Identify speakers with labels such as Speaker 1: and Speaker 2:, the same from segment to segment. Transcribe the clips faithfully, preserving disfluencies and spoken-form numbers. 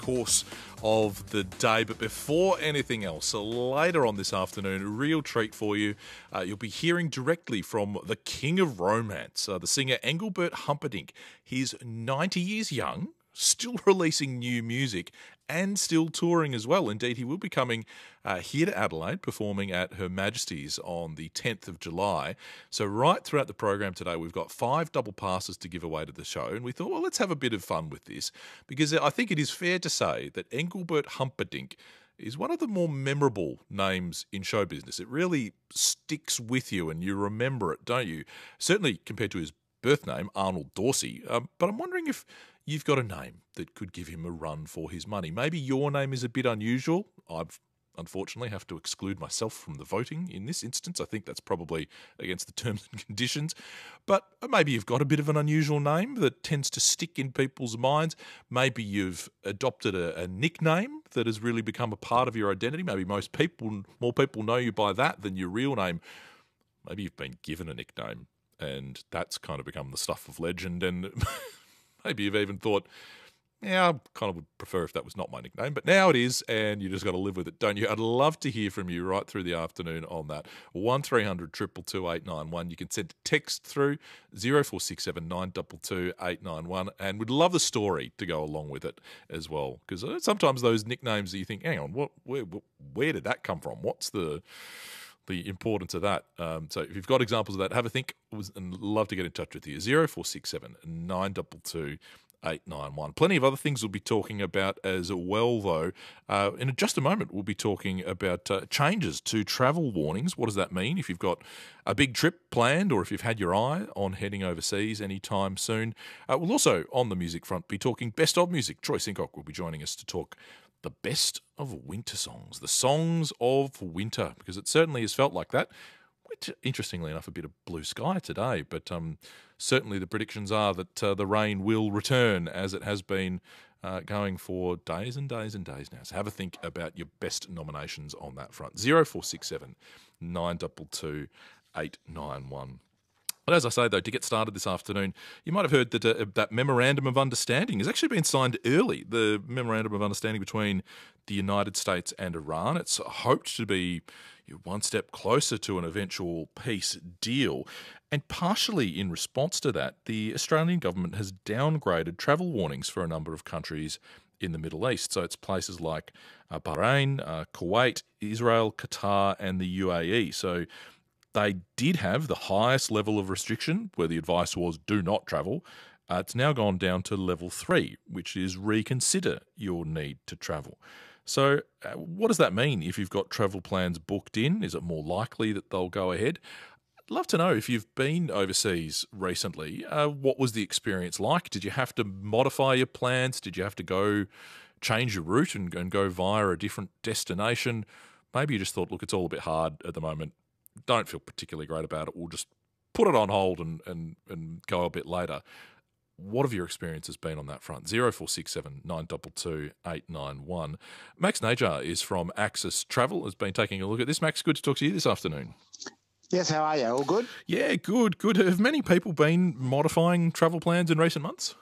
Speaker 1: course of the day. But before anything else, later on this afternoon, a real treat for you. Uh, you'll be hearing directly from the king of romance, uh, the singer Engelbert Humperdinck. He's ninety years young, still releasing new music and still touring as well. Indeed, he will be coming uh, here to Adelaide, performing at Her Majesty's on the tenth of July. So right throughout the program today, we've got five double passes to give away to the show. And we thought, well, let's have a bit of fun with this, because I think it is fair to say that Engelbert Humperdinck is one of the more memorable names in show business. It really sticks with you and you remember it, don't you? Certainly compared to his birth name, Arnold Dorsey. Um, but I'm wondering if you've got a name that could give him a run for his money. Maybe your name is a bit unusual. I've unfortunately have to exclude myself from the voting in this instance. I think that's probably against the terms and conditions. But maybe you've got a bit of an unusual name that tends to stick in people's minds. Maybe you've adopted a, a nickname that has really become a part of your identity. Maybe most people, more people know you by that than your real name. Maybe you've been given a nickname and that's kind of become the stuff of legend. And maybe you've even thought, yeah, I kind of would prefer if that was not my nickname, but now it is, and you just got to live with it, don't you? I'd love to hear from you right through the afternoon on that. one three hundred two two two eight nine one. You can send a text through zero four six seven nine two two eight nine one, and we'd love the story to go along with it as well, because sometimes those nicknames that you think, hang on, what, where, where did that come from? What's the the importance of that? Um, so if you've got examples of that, have a think, and love to get in touch with you. zero four six seven nine two two eight nine one. Plenty of other things we'll be talking about as well, though. Uh, in just a moment, we'll be talking about uh, changes to travel warnings. What does that mean if you've got a big trip planned or if you've had your eye on heading overseas anytime soon? Uh, we'll also, on the music front, be talking best of music. Troy Sincock will be joining us to talk the best of winter songs, the songs of winter, because it certainly has felt like that. Which, interestingly enough, a bit of blue sky today, but um, certainly the predictions are that uh, the rain will return, as it has been uh, going for days and days and days now. So have a think about your best nominations on that front. zero four six seven nine two two eight nine one. But as I say, though, to get started this afternoon, you might have heard that uh, that Memorandum of Understanding has actually been signed early, the Memorandum of Understanding between the United States and Iran. It's hoped to be one step closer to an eventual peace deal. And partially in response to that, the Australian government has downgraded travel warnings for a number of countries in the Middle East. So it's places like uh, Bahrain, uh, Kuwait, Israel, Qatar, and the U A E. So they did have the highest level of restriction, where the advice was do not travel. Uh, it's now gone down to level three, which is reconsider your need to travel. So uh, what does that mean if you've got travel plans booked in? Is it more likely that they'll go ahead? I'd love to know, if you've been overseas recently, uh, what was the experience like? Did you have to modify your plans? Did you have to go change your route and, and go via a different destination? Maybe you just thought, look, it's all a bit hard at the moment. Don't feel particularly great about it. We'll just put it on hold and, and, and go a bit later. What have your experiences been on that front? zero four six seven nine two two eight nine one. Max Najar is from Axis Travel, has been taking a look at this. Max, good to talk to you this afternoon.
Speaker 2: Yes, how are you? All good?
Speaker 1: Yeah, good, good. Have many people been modifying travel plans in recent months?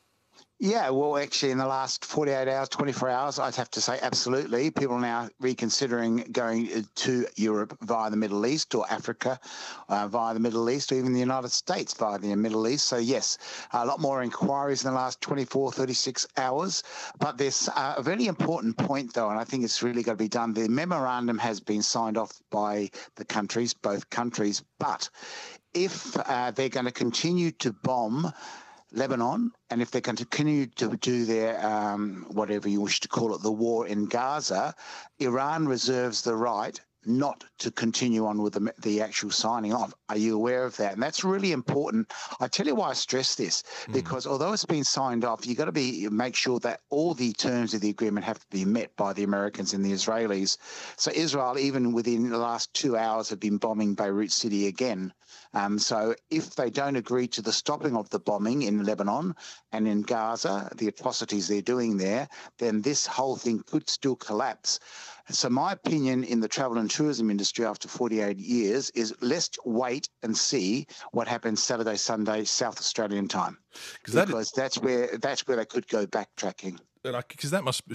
Speaker 2: Yeah, well, actually, in the last forty-eight hours, twenty-four hours, I'd have to say absolutely. People are now reconsidering going to Europe via the Middle East, or Africa uh, via the Middle East, or even the United States via the Middle East. So, yes, a lot more inquiries in the last twenty-four, thirty-six hours. But there's uh, a very important point, though, and I think it's really got to be done. The memorandum has been signed off by the countries, both countries. But if uh, they're going to continue to bomb Lebanon, and if they continue to do their, um, whatever you wish to call it, the war in Gaza, Iran reserves the right not to continue on with the, the actual signing off. Are you aware of that? And that's really important. I tell you why I stress this, because mm. although it's been signed off, you've got to be make sure that all the terms of the agreement have to be met by the Americans and the Israelis. So Israel, even within the last two hours, have been bombing Beirut City again. Um, so if they don't agree to the stopping of the bombing in Lebanon and in Gaza, the atrocities they're doing there, then this whole thing could still collapse. So my opinion in the travel and tourism industry after forty-eight years is let's wait and see what happens Saturday, Sunday, South Australian time, because that is, that's where that's where they could go backtracking.
Speaker 1: Because that must